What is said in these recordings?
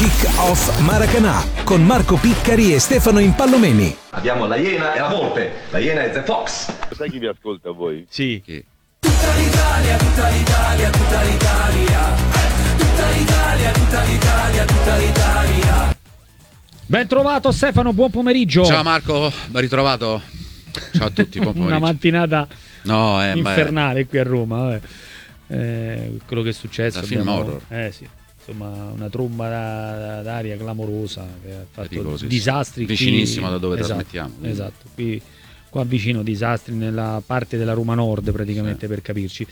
Kick-Off Maracanã con Marco Piccari e Stefano Impallomeni. Abbiamo la Iena e la Volpe. La Iena è The Fox. Sai chi vi ascolta a voi? Sì. Chi? Tutta l'Italia, tutta l'Italia, tutta l'Italia. Tutta l'Italia, tutta l'Italia, tutta l'Italia. Ben trovato Stefano, buon pomeriggio. Ciao Marco, ben ritrovato. Ciao a tutti, buon pomeriggio. Una mattinata infernale beh. qui a Roma. Vabbè. Quello che è successo. Da film horror. Sì. Insomma, una tromba d'aria clamorosa che ha fatto sì. disastri vicinissimo qui. da dove Esatto, trasmettiamo. Esatto, qua vicino disastri nella parte della Roma Nord praticamente, sì, per capirci.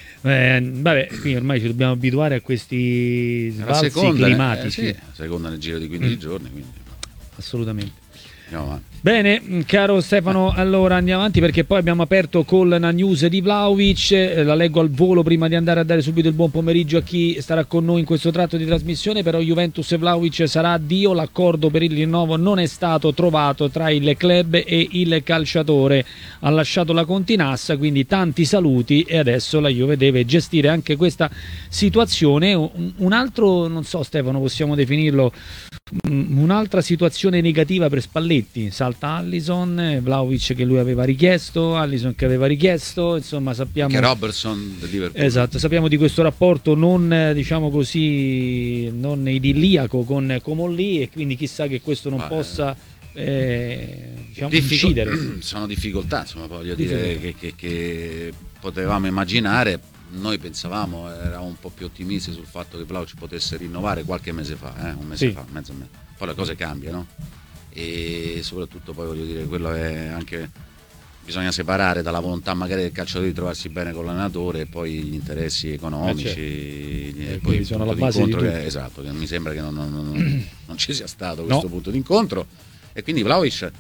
Vabbè, qui ormai ci dobbiamo abituare a questi sbalzi climatici. Sì, seconda nel giro di 15 giorni, quindi. Assolutamente. Andiamo avanti. Bene, caro Stefano, allora andiamo avanti perché poi abbiamo aperto con la news di Vlahovic, la leggo al volo prima di andare a dare subito il buon pomeriggio a chi starà con noi in questo tratto di trasmissione. Però Juventus e Vlahovic sarà addio, l'accordo per il rinnovo non è stato trovato tra il club e il calciatore, ha lasciato la Continassa, quindi tanti saluti e adesso la Juve deve gestire anche questa situazione. Un altro, non so Stefano, possiamo definirlo un'altra situazione negativa per Spalletti. Salta Alisson, Vlahovic che lui aveva richiesto, Alisson che aveva richiesto, insomma sappiamo che Robertson del Liverpool. Esatto, sappiamo di questo rapporto non, diciamo così, non idilliaco con Comolli, e quindi chissà che questo non possa diciamo, incidere. Sono difficoltà, insomma, voglio dire che potevamo immaginare. Noi pensavamo, eravamo un po' più ottimisti sul fatto che Vlahovic potesse rinnovare qualche mese fa, un mese fa, mezzo mese. Poi le cose cambiano e soprattutto poi voglio dire, quello è anche, bisogna separare dalla volontà magari del calciatore di trovarsi bene con l'allenatore e poi gli interessi economici, certo. e poi sono la punto base di d'incontro esatto, che mi sembra che non ci sia stato questo punto d'incontro, e quindi Vlahovic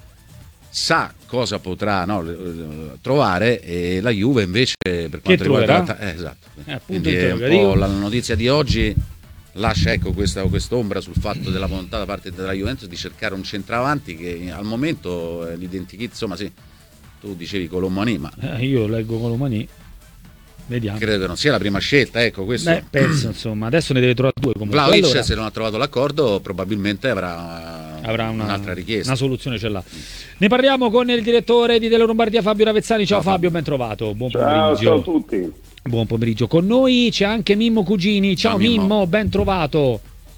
sa cosa potrà trovare, e la Juve invece per quanto riguarda esatto. Quindi è un po' la notizia di oggi lascia quest'ombra sul fatto della volontà da parte della Juventus di cercare un centravanti che al momento l'identikit, insomma, sì, tu dicevi Colomani, ma io leggo Colomani, vediamo, credo non sia la prima scelta, ecco, questo penso, insomma, adesso ne deve trovare due comunque. Vlahovic, allora, se non ha trovato l'accordo probabilmente avrà un'altra richiesta, una soluzione ce l'ha. Ne parliamo con il direttore di Tele Lombardia Fabio Ravezzani. Ciao Fabio, ben trovato, buon pomeriggio. Ciao a tutti. Buon pomeriggio. Con noi c'è anche Mimmo Cugini. Ciao Mimmo, ben trovato.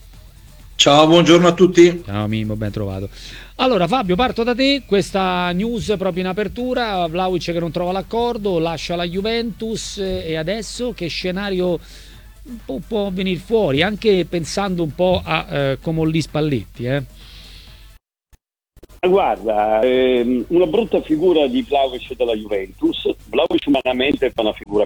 Ciao, buongiorno a tutti. Ciao Mimmo, ben trovato. Allora Fabio, parto da te, questa news proprio in apertura, Vlahovic che non trova l'accordo, lascia la Juventus, e adesso che scenario può venire fuori, anche pensando un po' a Comolli Spalletti, Guarda, una brutta figura di Vlahovic della Juventus. Vlahovic umanamente fa una figura,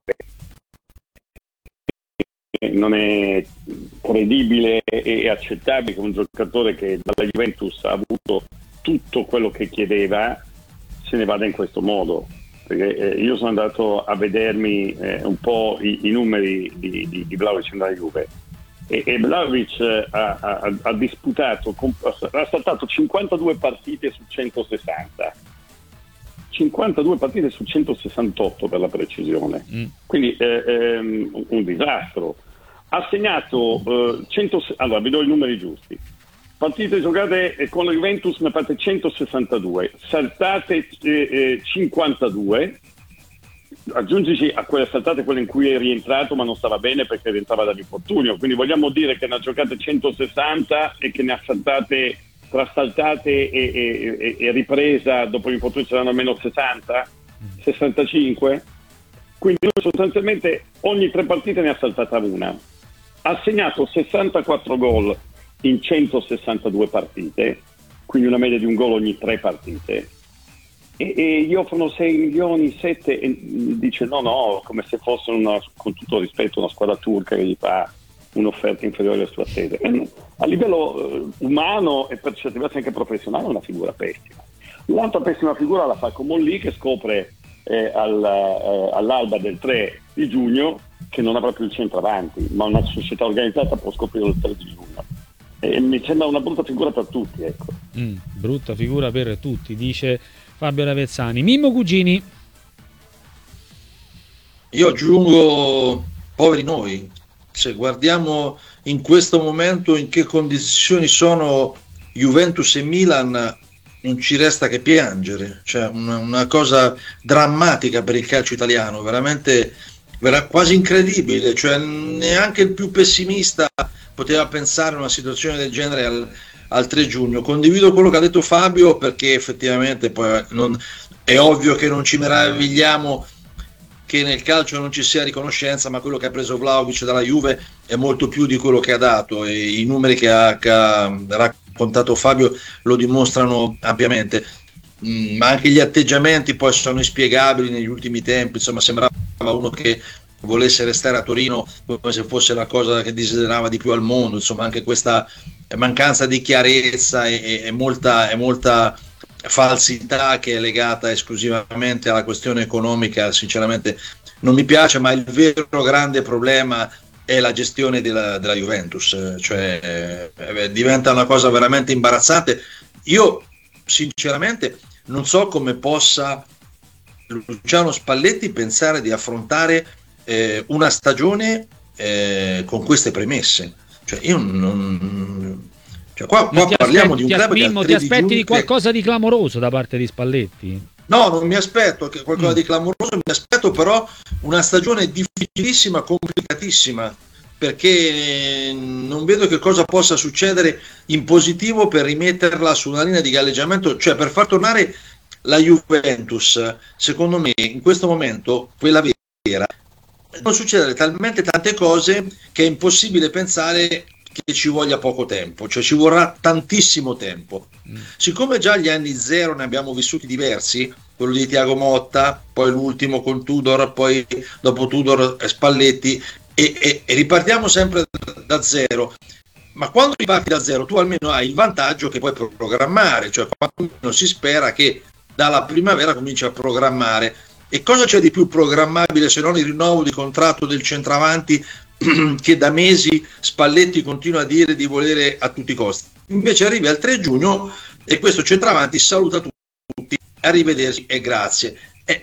non è credibile e accettabile che un giocatore che dalla Juventus ha avuto tutto quello che chiedeva se ne vada in questo modo, perché io sono andato a vedermi un po' i numeri di Vlahovic nella Juve, e Vlahovic ha disputato, ha saltato 52 partite su 160, 52 partite su 168 per la precisione, quindi un disastro. Ha segnato allora vi do i numeri giusti: partite giocate con la Juventus ne ha fatte 162, saltate 52, aggiungici a quelle saltate quelle in cui è rientrato ma non stava bene perché rientrava dall'infortunio, quindi vogliamo dire che ne ha giocate 160 e che ne ha saltate, tra saltate e ripresa dopo l'infortunio saranno almeno 60, 65, quindi lui sostanzialmente ogni 3 partite ne ha saltata una. Ha segnato 64 gol in 162 partite, quindi una media di un gol ogni 3 partite, e gli offrono 6 milioni, 7, e dice no, come se fosse con tutto rispetto, una squadra turca che gli fa un'offerta inferiore alle sue attese. A livello umano e per certi versi anche professionale è una figura pessima. L'altra pessima figura la fa Comolli, che scopre all'alba del 3 di giugno che non ha proprio il centravanti, ma una società organizzata può scoprire il 3 di giugno. E mi sembra una brutta figura per tutti, ecco. Brutta figura per tutti, dice Fabio Ravezzani. Mimmo Cugini. Io aggiungo poveri noi. Se guardiamo in questo momento in che condizioni sono Juventus e Milan non ci resta che piangere, cioè una cosa drammatica per il calcio italiano, veramente quasi incredibile, cioè neanche il più pessimista poteva pensare a una situazione del genere al 3 giugno. Condivido quello che ha detto Fabio, perché effettivamente poi è ovvio che non ci meravigliamo che nel calcio non ci sia riconoscenza, ma quello che ha preso Vlahovic dalla Juve è molto più di quello che ha dato, e i numeri che ha raccontato Fabio lo dimostrano ampiamente. Ma anche gli atteggiamenti poi sono inspiegabili negli ultimi tempi, insomma sembrava uno che volesse restare a Torino come se fosse la cosa che desiderava di più al mondo, insomma anche questa mancanza di chiarezza e molta falsità che è legata esclusivamente alla questione economica, sinceramente non mi piace, ma il vero grande problema è la gestione della Juventus, cioè diventa una cosa veramente imbarazzante. Io sinceramente non so come possa Luciano Spalletti pensare di affrontare una stagione con queste premesse, cioè io non qua parliamo di un club che ti aspetti qualcosa di clamoroso da parte di Spalletti? No, non mi aspetto qualcosa di clamoroso, mi aspetto però una stagione difficilissima, complicatissima, perché non vedo che cosa possa succedere in positivo per rimetterla su una linea di galleggiamento, cioè per far tornare la Juventus. Secondo me in questo momento, quella vera, devono succedere talmente tante cose che è impossibile pensare che ci voglia poco tempo, cioè ci vorrà tantissimo tempo. Siccome già gli anni zero ne abbiamo vissuti diversi, quello di Thiago Motta, poi l'ultimo con Tudor, poi dopo Tudor Spalletti, e ripartiamo sempre da zero, ma quando riparti da zero tu almeno hai il vantaggio che puoi programmare, cioè quando si spera che dalla primavera cominci a programmare. E cosa c'è di più programmabile se non il rinnovo di contratto del centravanti che da mesi Spalletti continua a dire di volere a tutti i costi? Invece arrivi al 3 giugno e questo centravanti saluta tutti, arrivederci e grazie,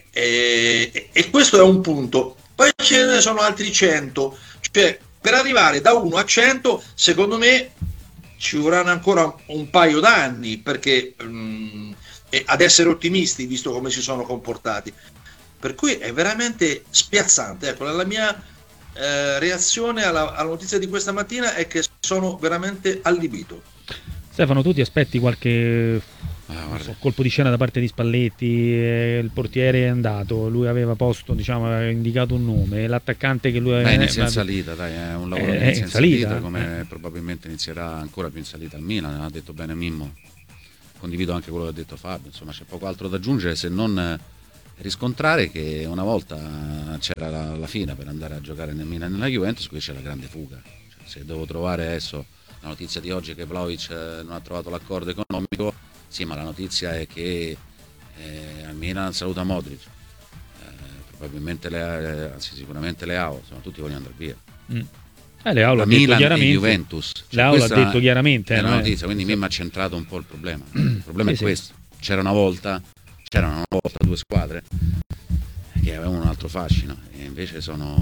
e questo è un punto. Poi ce ne sono altri 100, cioè per arrivare da 1 a 100 secondo me ci vorranno ancora un paio d'anni, perché ad essere ottimisti visto come si sono comportati, per cui è veramente spiazzante. Ecco, la mia reazione alla notizia di questa mattina è che sono veramente allibito. Stefano, tu ti aspetti qualche colpo di scena da parte di Spalletti? Il portiere è andato, lui aveva posto, aveva indicato un nome, l'attaccante che lui inizia in salita, dai, è un lavoro che inizia in salita, come probabilmente inizierà ancora più in salita al Milan, ha detto bene Mimmo, condivido anche quello che ha detto Fabio, insomma c'è poco altro da aggiungere se non riscontrare che una volta c'era la fine per andare a giocare nel Milan e nella Juventus, qui c'è la grande fuga, cioè, se devo trovare adesso la notizia di oggi che Vlahovic non ha trovato l'accordo economico, sì, ma la notizia è che al Milan saluta Modric, probabilmente sicuramente Leao, insomma tutti vogliono andare via. Leao l'ha detto chiaramente. Juventus, Leao l'ha detto chiaramente. È una notizia, quindi Mimmo ha centrato un po' il problema. Il problema è questo. C'erano una volta due squadre che avevano un altro fascino e invece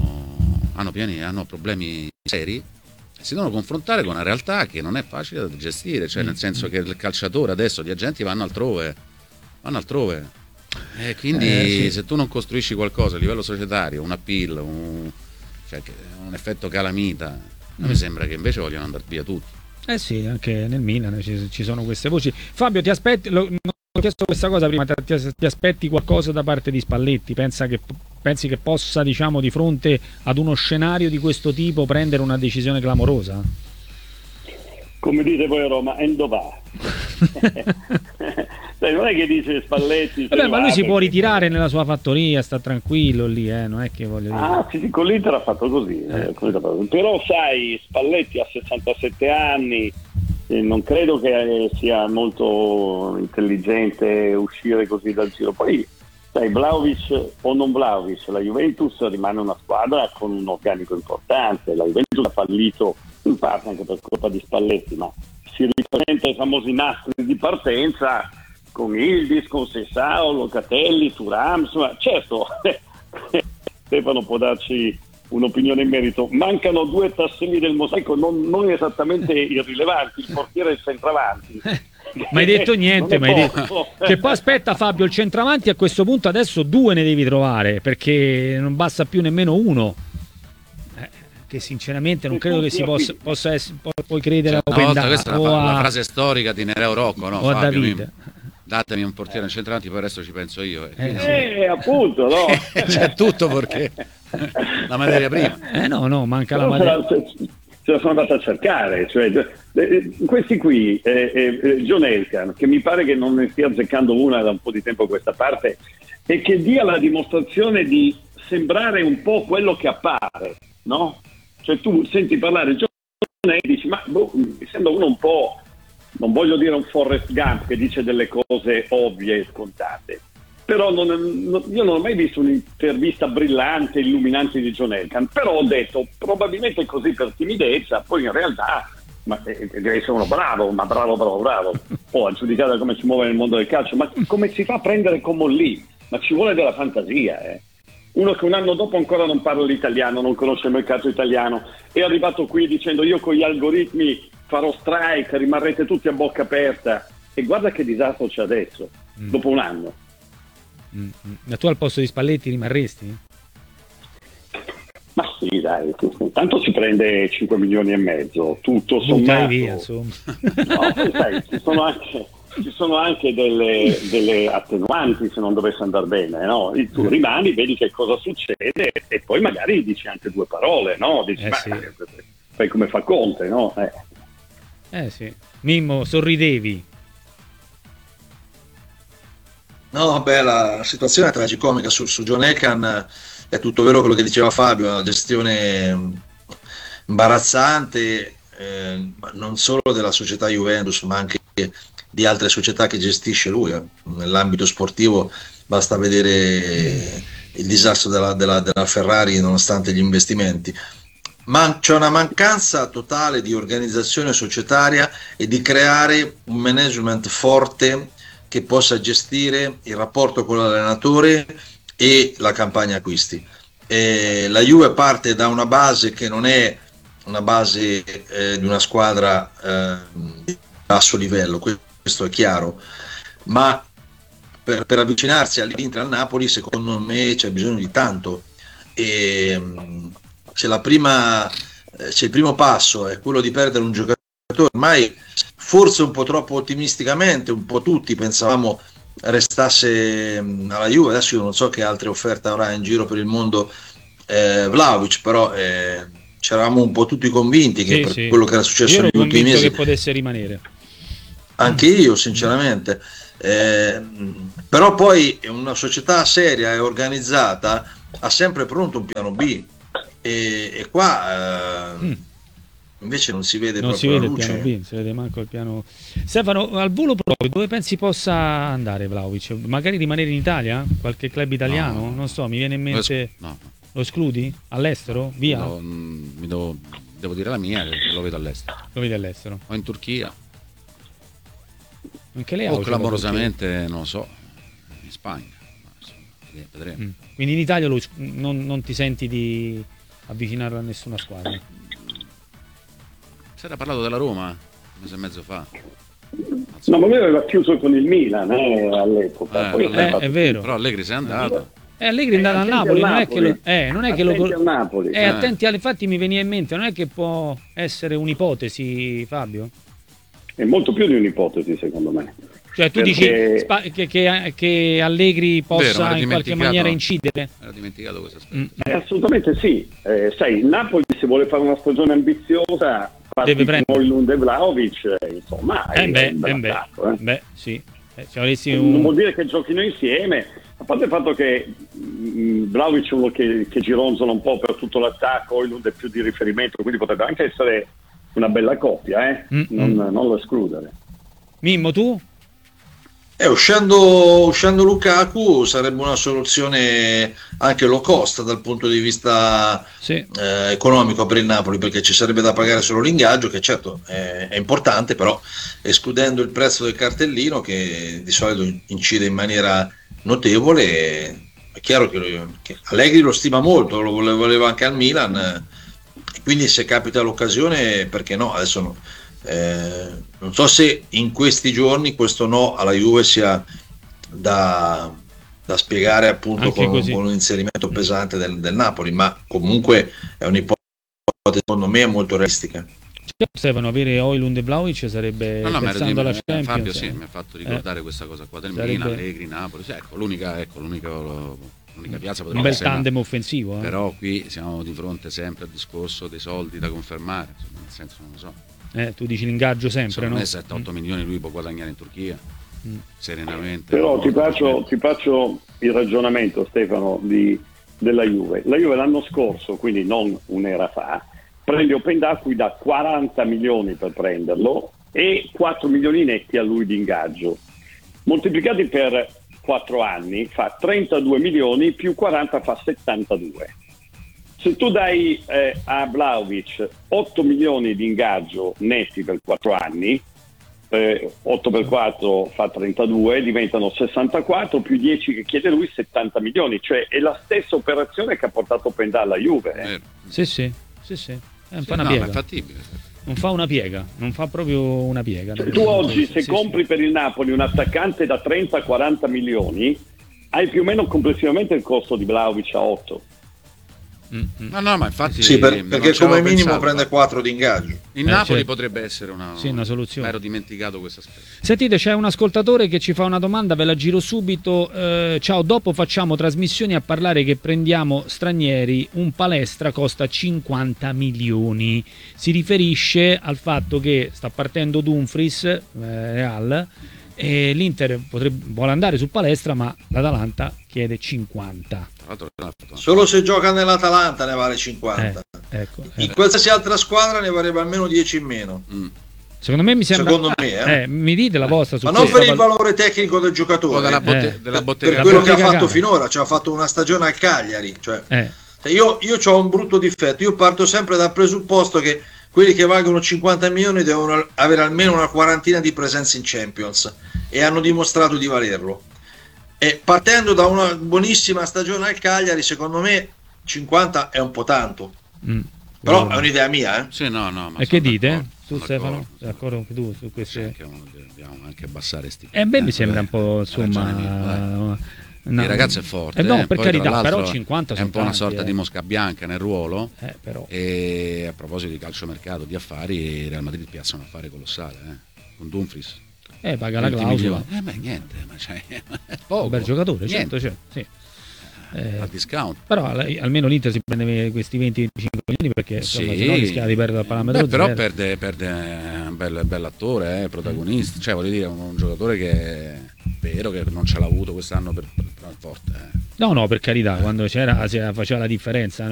hanno problemi seri. Si devono confrontare con una realtà che non è facile da gestire, cioè nel senso che il calciatore adesso, gli agenti vanno altrove, e quindi se tu non costruisci qualcosa a livello societario, un appeal, un effetto calamita, mi sembra che invece vogliono andare via tutti. Sì, anche nel Milan ci sono queste voci. Fabio, ti aspetti, non ho chiesto questa cosa prima, ti aspetti qualcosa da parte di Spalletti? Pensi che possa, di fronte ad uno scenario di questo tipo, prendere una decisione clamorosa? Come dite voi a Roma, endo va. Non è che dice Spalletti. Ma lui si può ritirare nella sua fattoria, sta tranquillo lì, non è che voglio dire. Sì, con l'Inter ha fatto così. Però sai, Spalletti ha 67 anni, non credo che sia molto intelligente uscire così dal giro. Poi sai, Vlahovic o non Vlahovic, la Juventus rimane una squadra con un organico importante. La Juventus ha fallito in parte anche per colpa di Spalletti, ma si ripresenta ai famosi nastri di partenza con Yildiz, con Sessao, Locatelli, Thuram, insomma, certo Stefano può darci un'opinione in merito. Mancano 2 tasselli del mosaico non esattamente irrilevanti, il portiere e il centravanti. Ma hai detto niente, che poi aspetta Fabio, il centravanti a questo punto adesso 2 ne devi trovare, perché non basta più nemmeno uno. Che sinceramente non credo che si possa essere, puoi credere a Open Data, questa è la frase storica di Nereo Rocco, no? O a Fabio, David. Datemi un portiere centravanti, poi il resto ci penso io. Appunto, no? C'è tutto perché la materia prima. No, manca però la materia. Ce la sono andata a cercare, cioè, questi qui, John Elkann, che mi pare che non ne stia azzeccando una da un po' di tempo a questa parte, e che dia la dimostrazione di sembrare un po' quello che appare, no? Cioè tu senti parlare John e dici, ma mi sembra uno un po', non voglio dire un Forrest Gump che dice delle cose ovvie e scontate, però io non ho mai visto un'intervista brillante, illuminante di John Elkann, però ho detto probabilmente così per timidezza, poi in realtà deve essere uno bravo, a giudicare da come si muove nel mondo del calcio, ma come si fa a prendere come lì? Ma ci vuole della fantasia, Uno che un anno dopo ancora non parla l'italiano, non conosce il mercato italiano, è arrivato qui dicendo io con gli algoritmi farò strike, rimarrete tutti a bocca aperta, e guarda che disastro c'è adesso, dopo un anno. Ma tu al posto di Spalletti rimarresti? Ma sì, dai, tanto si prende 5 milioni e mezzo, tutto sommato. Via, insomma. No, sai, ci sono anche delle attenuanti se non dovesse andare bene, no? Tu rimani, vedi che cosa succede e poi magari dici anche 2 parole, no? Dici, fai come fa Conte, no? Sì. Mimmo, sorridevi. No, la situazione è tragicomica su John Elkann, è tutto vero quello che diceva Fabio, è una gestione imbarazzante, non solo della società Juventus, ma anche di altre società che gestisce lui. Nell'ambito sportivo basta vedere il disastro della Ferrari nonostante gli investimenti. C'è una mancanza totale di organizzazione societaria e di creare un management forte che possa gestire il rapporto con l'allenatore e la campagna acquisti. La Juve parte da una base che non è una base di una squadra di basso livello, questo è chiaro, ma per avvicinarsi all'Inter, al Napoli, secondo me c'è bisogno di tanto, e se il primo passo è quello di perdere un giocatore, ormai forse un po' troppo ottimisticamente, un po' tutti pensavamo restasse alla Juve. Adesso io non so che altre offerte avrà in giro per il mondo Vlahovic, però c'eravamo un po' tutti convinti che quello che era successo negli ultimi mesi che potesse rimanere. Anche io sinceramente, però poi una società seria e organizzata ha sempre pronto un piano B, e qua invece non si vede proprio la luce. Il piano B, non si vede manco il piano. Stefano, al volo proprio, dove pensi possa andare Vlahovic? Magari rimanere in Italia? Qualche club italiano? No. Non so, mi viene in mente. Lo escludi? All'estero? Via? Devo dire la mia, che lo vedo all'estero. Lo vedi all'estero? O in Turchia. Anche lei o clamorosamente, non lo so, in Spagna. Vedremo. Quindi in Italia non ti senti di avvicinarlo a nessuna squadra? Si era parlato della Roma un mese e mezzo fa. No, ma lui aveva chiuso con il Milan all'epoca. È vero. Però Allegri se n'è andato. Allegri è andato a Napoli, non è che lo Napoli. Attenti, infatti mi veniva in mente, non è che può essere un'ipotesi, Fabio? È molto più di un'ipotesi, secondo me. Cioè tu dici che Allegri possa in qualche maniera incidere? Era dimenticato questo aspetto. Assolutamente sì. Sai, il Napoli, se vuole fare una stagione ambiziosa, deve prendere Højlund e Vlahovic, insomma, sì. Non vuol dire che giochino insieme, a parte il fatto che Vlahovic è uno che gironzola un po' per tutto l'attacco, Højlund è più di riferimento, quindi potrebbe anche essere una bella coppia, non lo escludere. Mimmo, tu? Uscendo Lukaku sarebbe una soluzione anche low cost dal punto di vista economico per il Napoli, perché ci sarebbe da pagare solo l'ingaggio, che certo è importante, però escludendo il prezzo del cartellino, che di solito incide in maniera notevole, è chiaro che Allegri lo stima molto, lo voleva anche al Milan, quindi se capita l'occasione, perché no? Adesso no. Non so se in questi giorni questo no alla Juve sia da spiegare appunto con un inserimento pesante del Napoli, ma comunque è un'ipotesi secondo me molto realistica. Stefano, avere Højlund e Vlahovic sarebbe pensando alla Champions. Fabio mi ha fatto ricordare questa cosa qua del Milan, Allegri, Napoli, l'unica piazza potrebbe un bel essere tandem offensivo, però qui siamo di fronte sempre al discorso dei soldi da confermare, nel senso non lo so. Tu dici l'ingaggio sempre, no? 7-8 milioni lui può guadagnare in Turchia serenamente. Però ti faccio il ragionamento, Stefano, della Juve. La Juve l'anno scorso, quindi non un'era fa, prende Openda, cui dà 40 milioni per prenderlo e 4 milioni netti a lui di ingaggio. Moltiplicati per 4 anni fa 32 milioni, più 40 fa 72. Se tu dai a Vlahovic 8 milioni di ingaggio netti per 4 anni, 8 per 4 fa 32, diventano 64, più 10 che chiede lui, 70 milioni. Cioè è la stessa operazione che ha portato Openda alla Juve. Sì. Fa una piega. È fattibile. Non fa una piega, non fa proprio una piega. Cioè, tu oggi se compri per il Napoli un attaccante da 30-40 milioni, hai più o meno complessivamente il costo di Vlahovic a 8. No, ma infatti sì, perché come minimo prende 4 di ingaggio. Il Napoli potrebbe essere una soluzione. Ero dimenticato questo aspetto. Sentite, c'è un ascoltatore che ci fa una domanda, ve la giro subito. Ciao, dopo facciamo trasmissioni a parlare che prendiamo stranieri, un Palestra costa 50 milioni. Si riferisce al fatto che sta partendo Dumfries, Real, e l'Inter vuole andare su Palestra, ma l'Atalanta chiede 50. Solo se gioca nell'Atalanta ne vale 50. In qualsiasi altra squadra ne varrebbe almeno 10 in meno. Secondo me mi sembra. Mi dite la vostra su ma non per il valore tecnico del giocatore, della bottega, per quello che ha fatto finora, cioè ha fatto una stagione al Cagliari. Io ho un brutto difetto, io parto sempre dal presupposto che quelli che valgono 50 milioni devono avere almeno una quarantina di presenze in Champions e hanno dimostrato di valerlo. E partendo da una buonissima stagione al Cagliari, secondo me 50 è un po' tanto. Però è un'idea mia. Sì, no, e che dite? Tu Stefano? Sei d'accordo anche tu su queste? Dobbiamo anche abbassare sti. Mi sembra un po', insomma. Il ragazzo è forte, no, per poi, carità, però 50 è un po' una sorta tanti, di mosca bianca nel ruolo. Però. E a proposito di calciomercato, di affari, Real Madrid piazza un affare colossale con Dumfries. Paga la clausola. Niente, ma è poco. Un bel giocatore, niente. certo. Sì. A discount. Però almeno l'Inter si prende questi 20-25 milioni perché insomma, se no rischia di perdere il parametro però zero. perde un bell'attore, protagonista, cioè voglio dire un giocatore che è vero che non ce l'ha avuto quest'anno per forte. No, per carità, quando c'era faceva la differenza.